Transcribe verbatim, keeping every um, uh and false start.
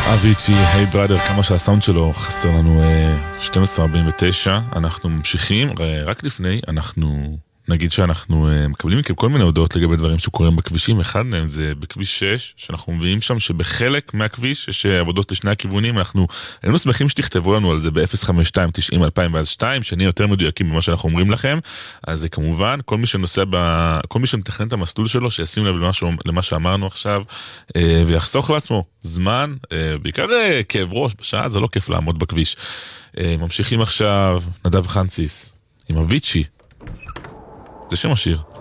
אביצ'י, היי בראדר, כמה שהסאונד שלו חסר לנו שתים עשרה ארבעים ותשע. אנחנו ממשיכים, רק לפני אנחנו נגיד שאנחנו מקבלים מכם כל מיני הודעות לגבי דברים שקורים בכבישים. אחד מהם זה בכביש שש, שאנחנו מביאים שם שבחלק מהכביש יש עבודות לשני הכיוונים. אנחנו היינו שמחים שתכתבו לנו על זה ב-אפס חמש שתיים תשעים אלפיים שתיים, שנהיה יותר מדויקים במה שאנחנו אומרים לכם. אז כמובן, כל מי שנוסע ב... כל מי שמתכנן את המסלול שלו, שישים לב למה, ש... למה שאמרנו עכשיו, ויחסוך לעצמו זמן, בעיקר כאב ראש, בשעה זה לא כיף לעמוד בכביש. ממשיכים עכשיו, נדב חנציס, עם אביצ'י. זה שם השיר.